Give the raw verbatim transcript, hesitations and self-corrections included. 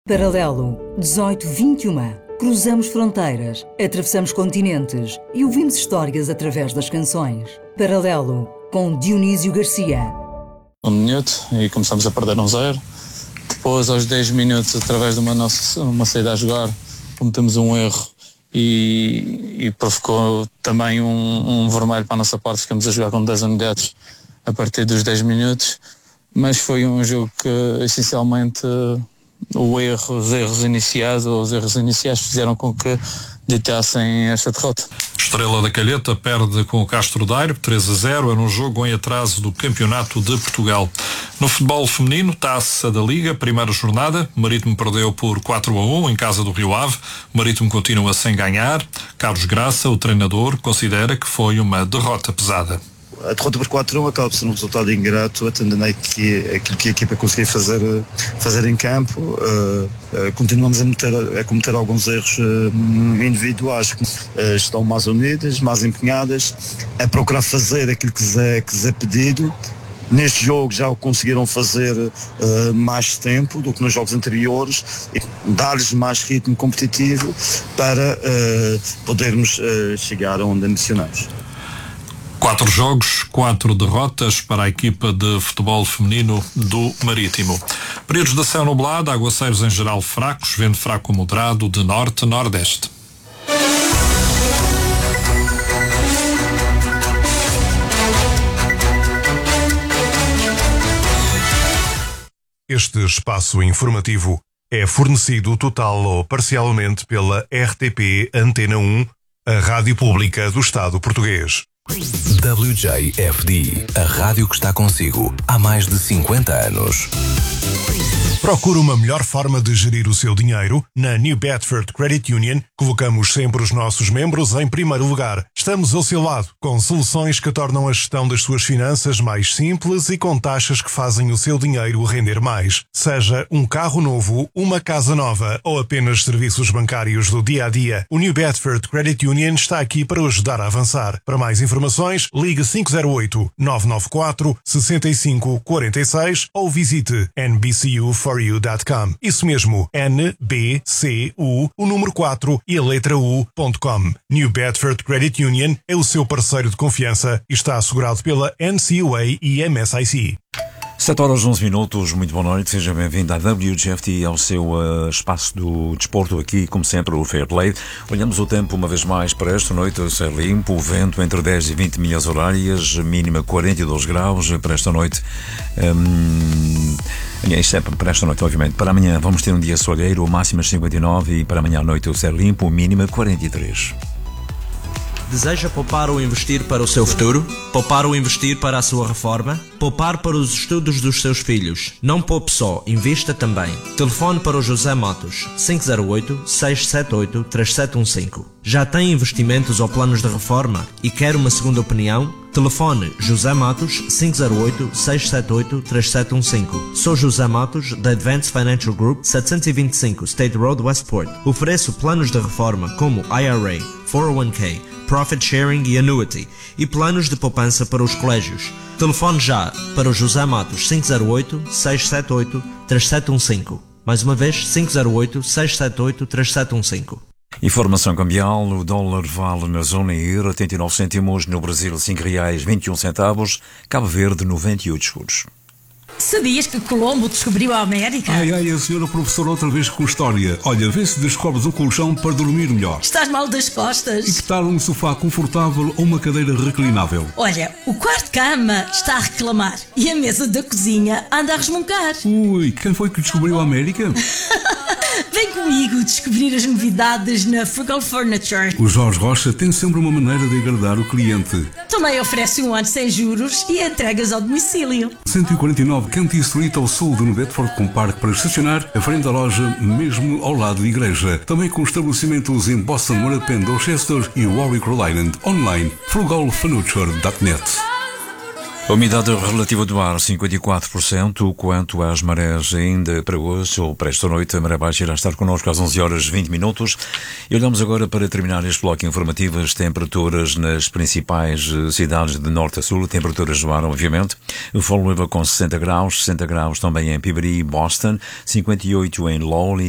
Paralelo dezoito vinte e um. Cruzamos fronteiras, atravessamos continentes e ouvimos histórias através das canções. Paralelo, com Dionísio Garcia. Um minuto e começamos a perder um zero. Depois, aos dez minutos, através de uma, nossa, uma saída a jogar, cometemos um erro e, e provocou também um, um vermelho para a nossa parte. Ficamos a jogar com dez unidades a partir dos dez minutos. Mas foi um jogo que, essencialmente, o erro, os erros iniciais ou os erros iniciais fizeram com que ditassem esta derrota. Estrela da Calheta perde com o Castro Daire três a zero, é num jogo em atraso do Campeonato de Portugal. No futebol feminino, Taça da Liga, primeira jornada, Marítimo perdeu por quatro a um em casa do Rio Ave. Marítimo continua sem ganhar. Carlos Graça, o treinador, considera que foi uma derrota pesada. A derrota por quatro a um acaba por ser um resultado ingrato, atendendo aquilo que a equipa conseguiu fazer, fazer em campo. Uh, uh, continuamos a, meter, a cometer alguns erros uh, individuais que uh, estão mais unidas, mais empenhadas, a procurar fazer aquilo que lhes é, que lhes é pedido. Neste jogo já o conseguiram fazer uh, mais tempo do que nos jogos anteriores, e dar-lhes mais ritmo competitivo para uh, podermos uh, chegar onde ambicionamos. Quatro jogos, quatro derrotas para a equipa de futebol feminino do Marítimo. Períodos de céu nublado, aguaceiros em geral fracos, vento fraco moderado de norte a nordeste. Este espaço informativo é fornecido total ou parcialmente pela R T P Antena um, a Rádio Pública do Estado Português. W J F D, a rádio que está consigo há mais de cinquenta anos. Procura uma melhor forma de gerir o seu dinheiro? Na New Bedford Credit Union, colocamos sempre os nossos membros em primeiro lugar. Estamos ao seu lado, com soluções que tornam a gestão das suas finanças mais simples e com taxas que fazem o seu dinheiro render mais. Seja um carro novo, uma casa nova ou apenas serviços bancários do dia a dia, o New Bedford Credit Union está aqui para o ajudar a avançar. Para mais informações, ligue cinco zero oito, nove nove quatro, seis cinco quatro seis ou visite n b c u for you dot com. Isso mesmo, N B C U, o número quatro e a letra U ponto com. New Bedford Credit Union é o seu parceiro de confiança e está assegurado pela N C U A e M S I C. sete horas onze minutos, muito boa noite, seja bem-vindo à W J F T, ao seu uh, espaço do desporto aqui, como sempre, o Fair Play. Olhamos o tempo uma vez mais para esta noite, céu limpo, o vento entre dez e vinte milhas horárias, mínima quarenta e dois graus para esta noite. Um, isto é para esta noite, obviamente. Para amanhã vamos ter um dia soalheiro, máxima cinquenta e nove e para amanhã à noite o céu limpo, mínima quarenta e três. Deseja poupar ou investir para o seu futuro? Poupar ou investir para a sua reforma? Poupar para os estudos dos seus filhos? Não poupe só, invista também. Telefone para o José Matos, cinco zero oito, seis sete oito, três sete um cinco. Já tem investimentos ou planos de reforma e quer uma segunda opinião? Telefone José Matos, cinco zero oito, seis sete oito, três sete um cinco. Sou José Matos, da Advanced Financial Group, setecentos e vinte e cinco State Road, Westport. Ofereço planos de reforma como I R A, quatro oh um k, Profit Sharing e Annuity e planos de poupança para os colégios. Telefone já para o José Matos, cinco zero oito, seis sete oito, três sete um cinco. Mais uma vez, cinco zero oito, seis sete oito, três sete um cinco. Informação cambial, o dólar vale na zona euro oitenta e nove cêntimos, no Brasil cinco reais vinte e um centavos, Cabo Verde noventa e oito escudos. Sabias que Colombo descobriu a América? Ai, ai, a senhora professora outra vez com história. Olha, vê se descobres um colchão para dormir melhor. Estás mal das costas? E que tal um sofá confortável ou uma cadeira reclinável? Olha, o quarto-cama está a reclamar e a mesa da cozinha anda a resmungar. Ui, quem foi que descobriu a América? Vem comigo descobrir as novidades na Frugal Furniture. O Jorge Rocha tem sempre uma maneira de agradar o cliente. Também oferece um ano sem juros e entregas ao domicílio. cento e quarenta e nove Canty Street, ao sul de New Bedford, com parque para estacionar, à frente da loja, mesmo ao lado da igreja. Também com estabelecimentos em Boston, Moorpen, Dorchester e Warwick, Rhode Island. Online, frugal furniture ponto net. A umidade relativa do ar, cinquenta e quatro por cento. Quanto às marés, ainda para hoje, ou para esta noite, a maré baixa irá estar connosco às onze horas e vinte minutos. E olhamos agora para terminar este bloco informativo, as temperaturas nas principais cidades de norte a sul, temperaturas do ar, obviamente. Fall River com sessenta graus, sessenta graus também em Peabody e Boston, cinquenta e oito em Lowell,